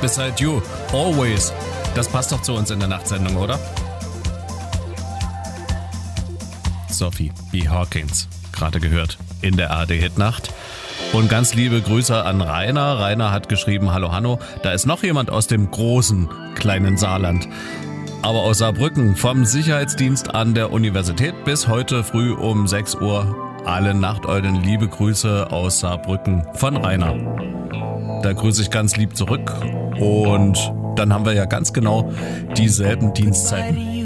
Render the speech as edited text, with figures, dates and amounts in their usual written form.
Beside You, Always. Das passt doch zu uns in der Nachtsendung, oder? Sophie B. Hawkins, gerade gehört in der ARD-Hitnacht. Und ganz liebe Grüße an Rainer. Rainer hat geschrieben, hallo Hanno, da ist noch jemand aus dem großen, kleinen Saarland. Aber aus Saarbrücken, vom Sicherheitsdienst an der Universität bis heute früh um 6 Uhr. Alle Nachteulen, liebe Grüße aus Saarbrücken von Rainer. Da grüße ich ganz lieb zurück und dann haben wir ja ganz genau dieselben Dienstzeiten.